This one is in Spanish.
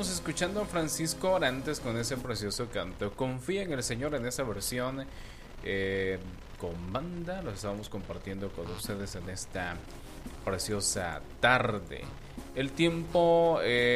estábamos escuchando a Francisco Orantes con ese precioso canto. Confía en el Señor en esa versión con banda. Lo estábamos compartiendo con ustedes en esta preciosa tarde. El tiempo